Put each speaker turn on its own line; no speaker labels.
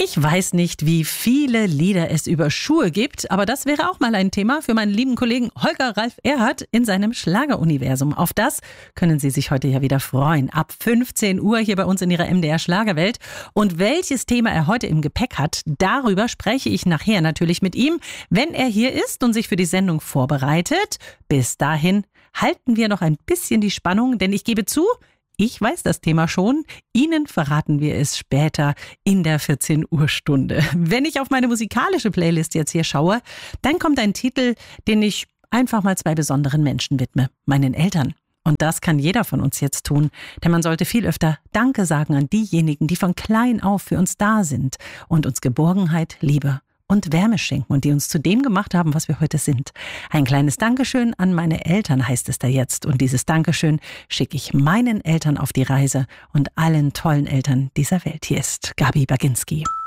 Ich weiß nicht, wie viele Lieder es über Schuhe gibt, aber das wäre auch mal ein Thema für meinen lieben Kollegen Holger Ralf Erhardt in seinem Schlageruniversum. Auf das können Sie sich heute ja wieder freuen. Ab 15 Uhr hier bei uns in Ihrer MDR Schlagerwelt. Und welches Thema er heute im Gepäck hat, darüber spreche ich nachher natürlich mit ihm, wenn er hier ist und sich für die Sendung vorbereitet. Bis dahin halten wir noch ein bisschen die Spannung, denn ich gebe zu, ich weiß das Thema schon. Ihnen verraten wir es später in der 14 Uhr Stunde. Wenn ich auf meine musikalische Playlist jetzt hier schaue, dann kommt ein Titel, den ich einfach mal zwei besonderen Menschen widme. Meinen Eltern. Und das kann jeder von uns jetzt tun. Denn man sollte viel öfter Danke sagen an diejenigen, die von klein auf für uns da sind und uns Geborgenheit, Liebe und Wärme schenken und die uns zu dem gemacht haben, was wir heute sind. Ein kleines Dankeschön an meine Eltern heißt es da jetzt. Und dieses Dankeschön schicke ich meinen Eltern auf die Reise und allen tollen Eltern dieser Welt. Hier ist Gabi Baginski.